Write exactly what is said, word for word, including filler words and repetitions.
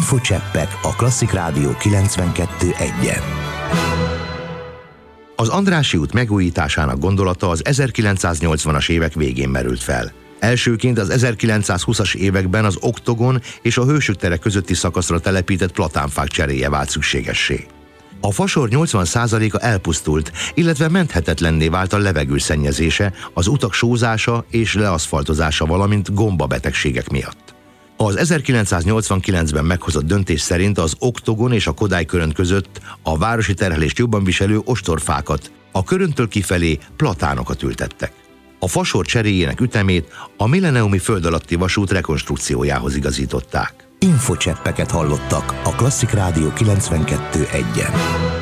Infocseppek a Klasszik Rádió kilencvenkettő egyen. Az Andrássy út megújításának gondolata az ezerkilencszáznyolcvanas évek végén merült fel. Elsőként az ezerkilencszázhúszas években az Oktogon és a Hősök tere közötti szakaszra telepített platánfák cseréje vált szükségessé. A fasor nyolcvan százaléka elpusztult, illetve menthetetlenné vált a levegő szennyezése, az utak sózása és leaszfaltozása, valamint gombabetegségek miatt. Az ezerkilencszáznyolcvankilencben meghozott döntés szerint az Oktogon és a Kodály körönt között a városi terhelést jobban viselő ostorfákat, a köröntől kifelé platánokat ültettek. A fasor cseréjének ütemét a milleniumi föld alatti vasút rekonstrukciójához igazították. Infocseppeket hallottak a Klasszik Rádió kilencvenkettő egyen.